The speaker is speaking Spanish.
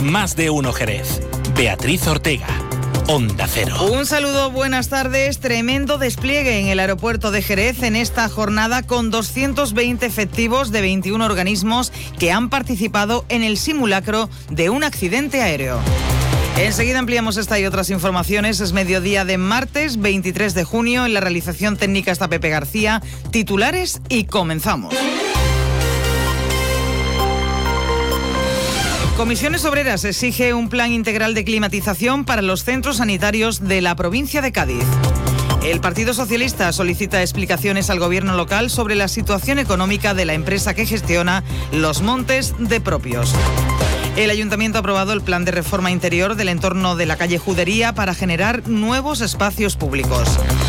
Más de Uno Jerez. Beatriz Ortega. Onda Cero. Un saludo, buenas tardes. Tremendo despliegue en el aeropuerto de Jerez en esta jornada con 220 efectivos de 21 organismos que han participado en el simulacro de un accidente aéreo. Enseguida ampliamos esta y otras informaciones. Es mediodía de martes 23 de junio. En la realización técnica está Pepe García. Titulares y comenzamos. Comisiones Obreras exige un plan integral de climatización para los centros sanitarios de la provincia de Cádiz. El Partido Socialista solicita explicaciones al gobierno local sobre la situación económica de la empresa que gestiona los montes de Propios. El Ayuntamiento ha aprobado el plan de reforma interior del entorno de la calle Judería para generar nuevos espacios públicos.